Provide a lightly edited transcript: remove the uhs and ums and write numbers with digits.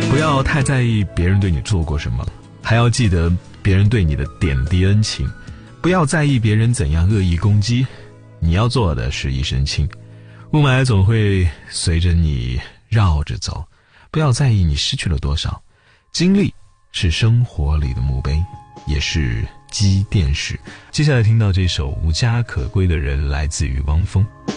不要太在意别人对你做过什么，还要记得别人对你的点滴恩情。不要在意别人怎样恶意攻击，你要做的是一身轻。雾霾总会随着你绕着走，不要在意你失去了多少。经历是生活里的墓碑，也是积淀史。接下来听到这首无家可归的人，来自于汪峰。